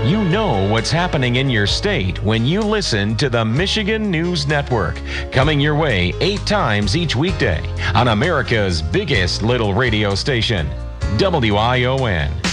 You know what's happening in your state when you listen to the Michigan News Network, coming your way 8 times each weekday on America's biggest little radio station, WION.